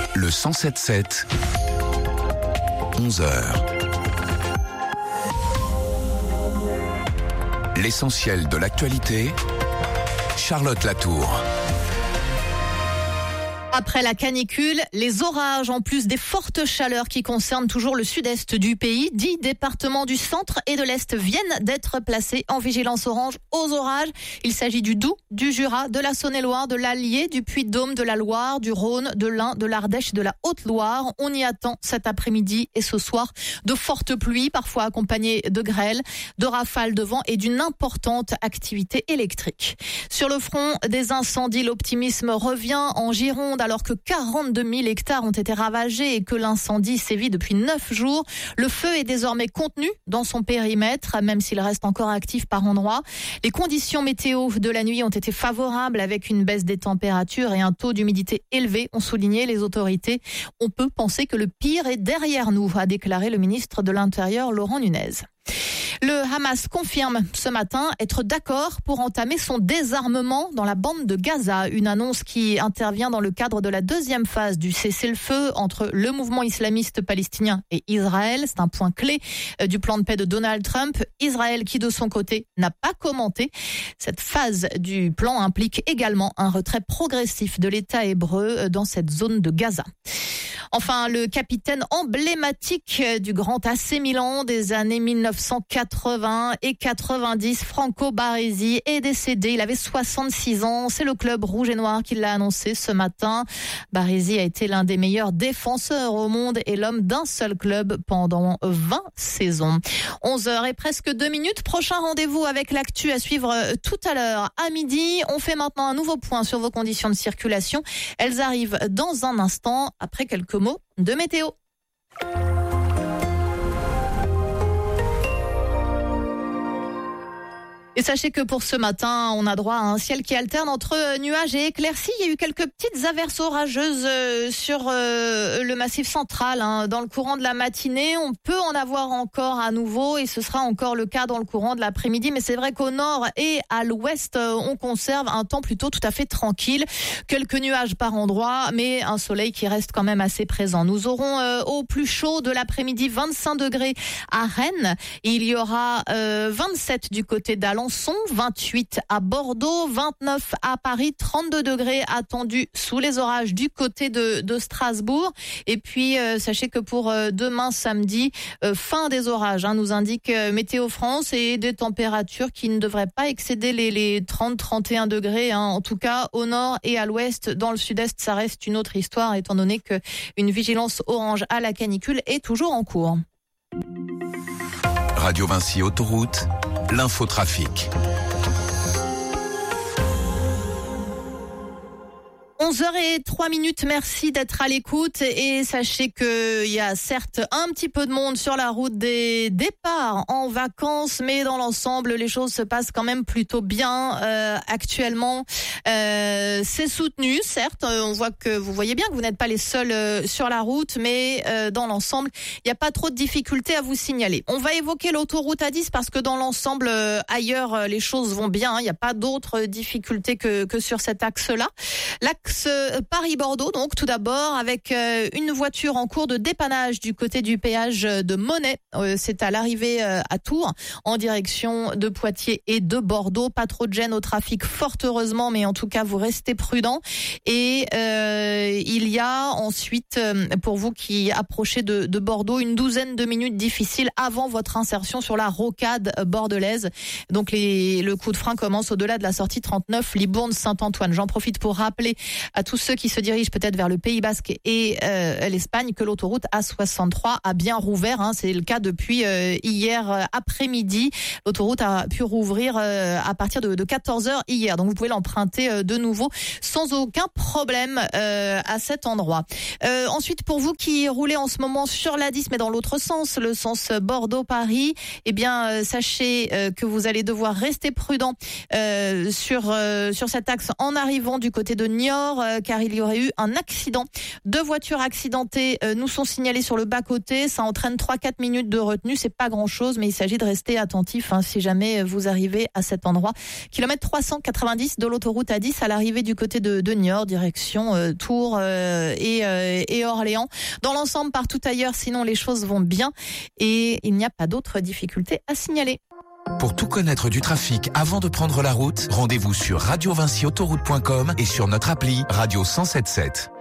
Le 107.7, 11h. L'essentiel de l'actualité, Charlotte Latour. Après la canicule, les orages, en plus des fortes chaleurs qui concernent toujours le sud-est du pays, 10 départements du centre et de l'est viennent d'être placés en vigilance orange aux orages. Il s'agit du Doubs, du Jura, de la Saône-et-Loire, de l'Allier, du Puy-de-Dôme, de la Loire, du Rhône, de l'Ain, de l'Ardèche et de la Haute-Loire. On y attend cet après-midi et ce soir de fortes pluies, parfois accompagnées de grêle, de rafales de vent et d'une importante activité électrique. Sur le front des incendies, l'optimisme revient en Gironde alors que 42 000 hectares ont été ravagés et que l'incendie sévit depuis 9 jours. Le feu est désormais contenu dans son périmètre, même s'il reste encore actif par endroits. Les conditions météo de la nuit ont été favorables avec une baisse des températures et un taux d'humidité élevé, ont souligné les autorités. On peut penser que le pire est derrière nous, a déclaré le ministre de l'Intérieur Laurent Nunez. Le Hamas confirme ce matin être d'accord pour entamer son désarmement dans la bande de Gaza. Une annonce qui intervient dans le cadre de la deuxième phase du cessez-le-feu entre le mouvement islamiste palestinien et Israël. C'est un point clé du plan de paix de Donald Trump. Israël qui, de son côté, n'a pas commenté. Cette phase du plan implique également un retrait progressif de l'État hébreu dans cette zone de Gaza. Enfin, le capitaine emblématique du grand AC Milan des années 1980 et 90, Franco Baresi, est décédé. Il avait 66 ans. C'est le club rouge et noir qui l'a annoncé ce matin. Baresi a été l'un des meilleurs défenseurs au monde et l'homme d'un seul club pendant 20 saisons. 11h et presque 2 minutes. Prochain rendez-vous avec l'actu à suivre tout à l'heure à midi. On fait maintenant un nouveau point sur vos conditions de circulation. Elles arrivent dans un instant après quelques mots de météo. Et sachez que pour ce matin, on a droit à un ciel qui alterne entre nuages et éclaircies. Il y a eu quelques petites averses orageuses sur le massif central dans le courant de la matinée. On peut en avoir encore à nouveau et ce sera encore le cas dans le courant de l'après-midi. Mais c'est vrai qu'au nord et à l'ouest, on conserve un temps plutôt tout à fait tranquille. Quelques nuages par endroit, mais un soleil qui reste quand même assez présent. Nous aurons au plus chaud de l'après-midi 25 degrés à Rennes. Il y aura 27 du côté d'Alençon. 28 à Bordeaux, 29 à Paris, 32 degrés attendus sous les orages du côté de Strasbourg. Et puis, sachez que pour demain samedi, fin des orages, nous indique Météo France, et des températures qui ne devraient pas excéder les 30-31 degrés. En tout cas, au nord et à l'ouest, dans le sud-est, ça reste une autre histoire, étant donné qu'une vigilance orange à la canicule est toujours en cours. Radio Vinci Autoroute, l'infotrafic. 11h03, merci d'être à l'écoute et sachez qu'il y a certes un petit peu de monde sur la route des départs en vacances, mais dans l'ensemble, les choses se passent quand même plutôt bien actuellement. C'est soutenu, certes, on voit que vous voyez bien que vous n'êtes pas les seuls sur la route, mais dans l'ensemble, il n'y a pas trop de difficultés à vous signaler. On va évoquer l'autoroute A10 parce que dans l'ensemble, ailleurs, les choses vont bien. Il n'y a pas d'autres difficultés que sur cet axe-là. L'axe Paris-Bordeaux, donc tout d'abord, avec une voiture en cours de dépannage du côté du péage de Monet. C'est à l'arrivée à Tours, en direction de Poitiers et de Bordeaux. Pas trop de gêne au trafic, fort heureusement, mais en tout cas, vous restez prudents. Et il y a ensuite, pour vous qui approchez de Bordeaux, une douzaine de minutes difficiles avant votre insertion sur la rocade bordelaise. Donc le coup de frein commence au-delà de la sortie 39, Libourne-Saint-Antoine. J'en profite pour rappeler à tous ceux qui se dirigent peut-être vers le Pays Basque et l'Espagne que l'autoroute A63 a bien rouvert. C'est le cas depuis hier après-midi. L'autoroute a pu rouvrir à partir de 14h hier. Donc vous pouvez l'emprunter de nouveau sans aucun problème à cet endroit. Ensuite, pour vous qui roulez en ce moment sur l'A10 mais dans l'autre sens, le sens Bordeaux-Paris, eh bien sachez que vous allez devoir rester prudent sur cet axe en arrivant du côté de Niort. Niort car il y aurait eu un accident. 2 voitures accidentées nous sont signalées sur le bas-côté. Ça entraîne 3-4 minutes de retenue. C'est pas grand-chose, mais il s'agit de rester attentif si jamais vous arrivez à cet endroit. Kilomètre 390 de l'autoroute A10 à l'arrivée du côté de Niort, direction Tours et Orléans. Dans l'ensemble, partout ailleurs, sinon les choses vont bien et il n'y a pas d'autres difficultés à signaler. Pour tout connaître du trafic avant de prendre la route, rendez-vous sur radiovinciautoroute.com et sur notre appli Radio 107.7.